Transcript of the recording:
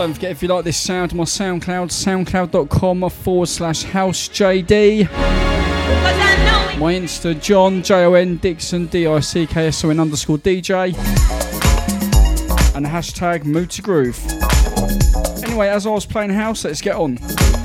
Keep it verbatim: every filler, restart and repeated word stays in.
Don't forget, if you like this sound, my SoundCloud, soundcloud.com forward slash housejd. My Insta, John, J O N, Dixon, D I C K S O N underscore D J. And the hashtag Mood to Groove. Anyway, as I was playing house, let's get on.